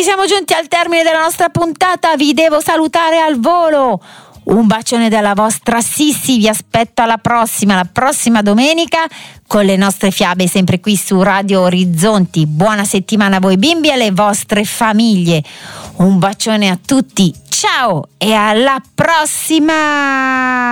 Quindi siamo giunti al termine della nostra puntata, vi devo salutare al volo. Un bacione dalla vostra Sissi, vi aspetto la prossima domenica con le nostre fiabe sempre qui su Radio Orizzonti. Buona settimana a voi bimbi e alle vostre famiglie. Un bacione a tutti, ciao e alla prossima!